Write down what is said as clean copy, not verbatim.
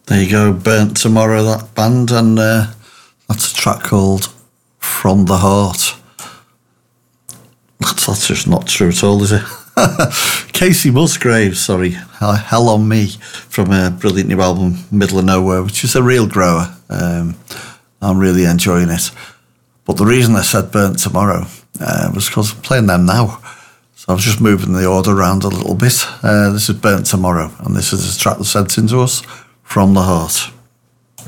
There you go, Burnt Tomorrow, that band, and that's a track called From the Heart. That's just not true at all, is it? Casey Musgraves, sorry, Hell on Me, from a brilliant new album, Middle of Nowhere, which is a real grower. I'm really enjoying it. But the reason I said Burnt Tomorrow was because I'm playing them now. So I was just moving the order around a little bit. This is Burnt Tomorrow, and this is a track that's sent into us, From the Heart.